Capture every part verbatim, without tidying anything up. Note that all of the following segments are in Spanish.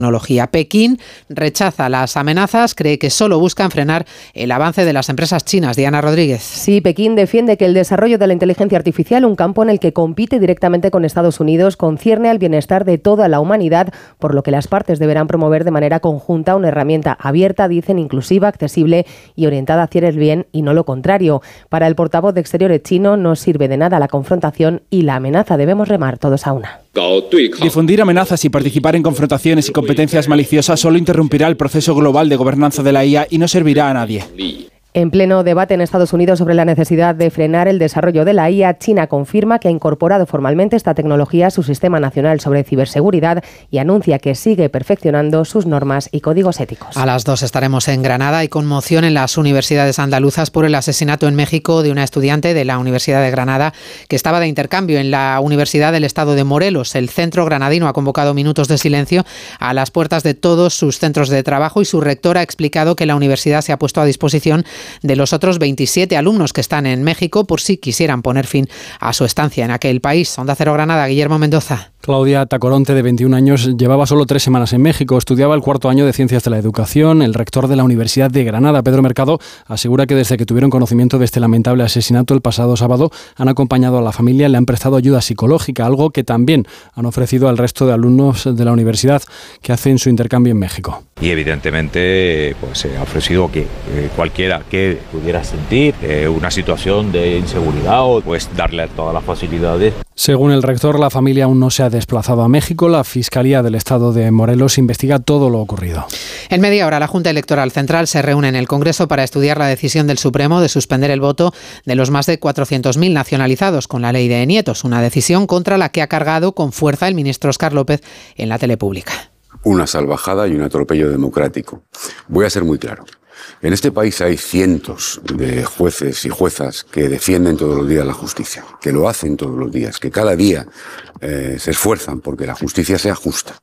tecnología. Pekín rechaza las amenazas, cree que solo buscan frenar el avance de las empresas chinas. Diana Rodríguez. Sí, Pekín defiende que el desarrollo de la inteligencia artificial, un campo en el que compite directamente con Estados Unidos, concierne al bienestar de toda la humanidad, por lo que las partes deberán promover de manera conjunta una herramienta abierta, dicen, inclusiva, accesible y orientada hacia el bien y no lo contrario. Para el portavoz de Exteriores chino no sirve de nada la confrontación y la amenaza. Debemos remar todos a una. Difundir amenazas y participar en confrontaciones y competencias maliciosas solo interrumpirá el proceso global de gobernanza de la I A y no servirá a nadie. En pleno debate en Estados Unidos sobre la necesidad de frenar el desarrollo de la I A, China confirma que ha incorporado formalmente esta tecnología a su Sistema Nacional sobre Ciberseguridad y anuncia que sigue perfeccionando sus normas y códigos éticos. A las dos estaremos en Granada. Hay conmoción en las universidades andaluzas por el asesinato en México de una estudiante de la Universidad de Granada que estaba de intercambio en la Universidad del Estado de Morelos. El centro granadino ha convocado minutos de silencio a las puertas de todos sus centros de trabajo y su rector ha explicado que la universidad se ha puesto a disposición de los otros veintisiete alumnos que están en México por si quisieran poner fin a su estancia en aquel país. Onda Cero Granada, Guillermo Mendoza. Claudia Tacoronte, de veintiún años, llevaba solo tres semanas en México. Estudiaba el cuarto año de Ciencias de la Educación. El rector de la Universidad de Granada, Pedro Mercado, asegura que desde que tuvieron conocimiento de este lamentable asesinato el pasado sábado han acompañado a la familia y le han prestado ayuda psicológica, algo que también han ofrecido al resto de alumnos de la universidad que hacen su intercambio en México. Y evidentemente pues se ha ofrecido que eh, cualquiera que pudiera sentir eh, una situación de inseguridad o pues darle todas las facilidades. Según el rector, la familia aún no se ha desplazado a México. La Fiscalía del Estado de Morelos investiga todo lo ocurrido. En media hora, la Junta Electoral Central se reúne en el Congreso para estudiar la decisión del Supremo de suspender el voto de los más de cuatrocientos mil nacionalizados con la ley de nietos, una decisión contra la que ha cargado con fuerza el ministro Óscar López en la tele pública. Una salvajada y un atropello democrático. Voy a ser muy claro. En este país hay cientos de jueces y juezas que defienden todos los días la justicia, que lo hacen todos los días, que cada día eh, se esfuerzan porque la justicia sea justa.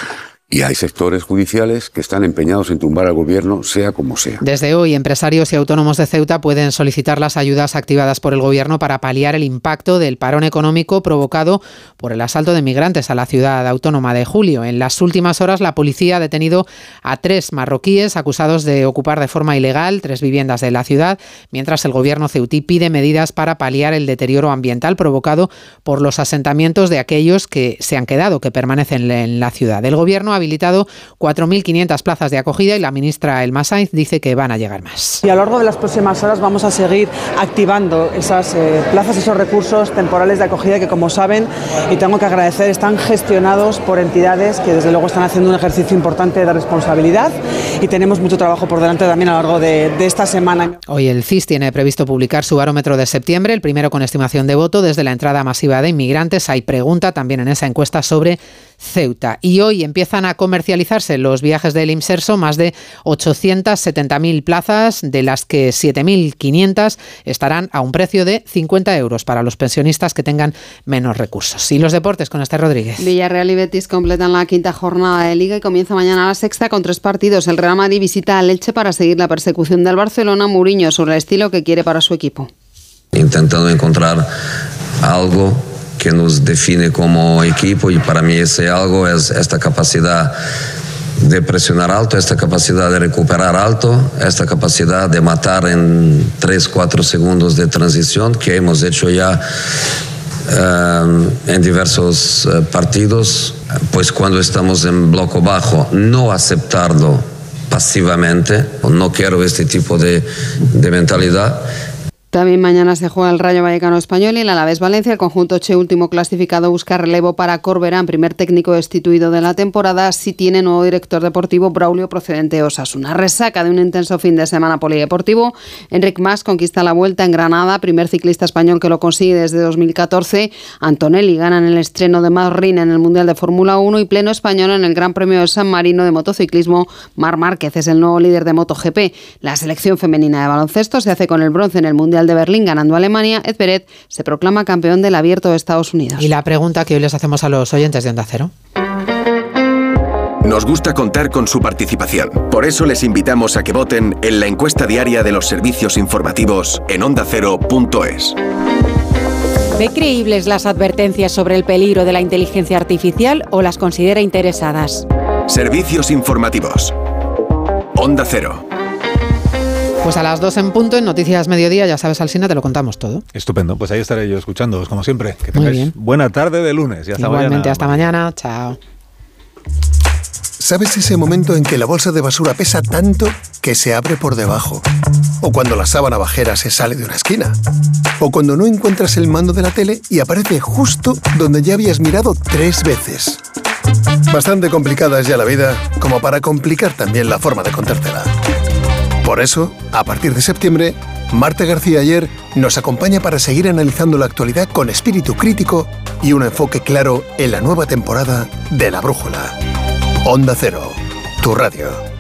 Y hay sectores judiciales que están empeñados en tumbar al gobierno, sea como sea. Desde hoy, empresarios y autónomos de Ceuta pueden solicitar las ayudas activadas por el gobierno para paliar el impacto del parón económico provocado por el asalto de migrantes a la ciudad autónoma de Julio. En las últimas horas, la policía ha detenido a tres marroquíes acusados de ocupar de forma ilegal tres viviendas de la ciudad, mientras el gobierno ceutí pide medidas para paliar el deterioro ambiental provocado por los asentamientos de aquellos que se han quedado, que permanecen en la ciudad. El gobierno ha habilitado cuatro mil quinientas plazas de acogida y la ministra Elma Sainz dice que van a llegar más. Y a lo largo de las próximas horas vamos a seguir activando esas eh, plazas, esos recursos temporales de acogida que, como saben, y tengo que agradecer, están gestionados por entidades que desde luego están haciendo un ejercicio importante de responsabilidad y tenemos mucho trabajo por delante también a lo largo de, de esta semana. Hoy el C I S tiene previsto publicar su barómetro de septiembre, el primero con estimación de voto desde la entrada masiva de inmigrantes. Hay pregunta también en esa encuesta sobre Ceuta. Y hoy empiezan a comercializarse los viajes del Imserso, más de ochocientas setenta mil plazas, de las que siete mil quinientas estarán a un precio de cincuenta euros para los pensionistas que tengan menos recursos. Y los deportes con Esther Rodríguez. Villarreal y Betis completan la quinta jornada de Liga y comienza mañana la sexta con tres partidos. El Real Madrid visita al Elche para seguir la persecución del Barcelona. Mourinho sobre el estilo que quiere para su equipo. Intentando encontrar algo que nos define como equipo y para mí ese algo es esta capacidad de presionar alto, esta capacidad de recuperar alto, esta capacidad de matar en tres cuatro segundos de transición que hemos hecho ya uh, en diversos uh, partidos. Pues cuando estamos en bloque bajo, no aceptarlo pasivamente, no quiero este tipo de, de mentalidad. También mañana se juega el Rayo Vallecano Español y el Alavés Valencia. El conjunto Che, último clasificado, busca relevo para Corberán, primer técnico destituido de la temporada. Sí tiene nuevo director deportivo, Braulio, procedente de Osasuna. Resaca de un intenso fin de semana polideportivo. Enric Mas conquista la Vuelta en Granada, primer ciclista español que lo consigue desde dos mil catorce. Antonelli gana en el estreno de Madrid en el Mundial de Fórmula uno y pleno español en el Gran Premio de San Marino de motociclismo. Marc Márquez es el nuevo líder de MotoGP. La selección femenina de baloncesto se hace con el bronce en el Mundial de Berlín ganando a Alemania. Ed Beret se proclama campeón del Abierto de Estados Unidos. Y la pregunta que hoy les hacemos a los oyentes de Onda Cero. Nos gusta contar con su participación. Por eso les invitamos a que voten en la encuesta diaria de los servicios informativos en onda cero punto es. ¿Ve creíbles las advertencias sobre el peligro de la inteligencia artificial o las considera interesadas? Servicios informativos. Onda Cero. Pues a las dos en punto, en Noticias Mediodía, ya sabes, Alsina, te lo contamos todo. Estupendo, pues ahí estaré yo escuchándoos, como siempre. Que Muy tengáis bien. buena tarde de lunes y hasta Igualmente, mañana. hasta mañana. Chao. ¿Sabes ese momento en que la bolsa de basura pesa tanto que se abre por debajo? O cuando la sábana bajera se sale de una esquina. O cuando no encuentras el mando de la tele y aparece justo donde ya habías mirado tres veces. Bastante complicada es ya la vida, como para complicar también la forma de contártela. Por eso, a partir de septiembre, Marta García Ayer nos acompaña para seguir analizando la actualidad con espíritu crítico y un enfoque claro en la nueva temporada de La Brújula. Onda Cero, tu radio.